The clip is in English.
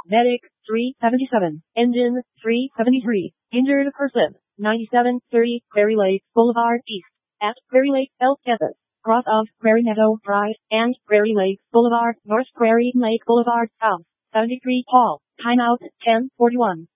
Medic, 377. Engine, 373. Injured person, 9730 Prairie Lake Boulevard East. At Prairie Lake, El Campus. Cross of Prairie Meadow Drive and Prairie Lake Boulevard, North Prairie Lake Boulevard South. 73 Hall. Timeout, 10:41.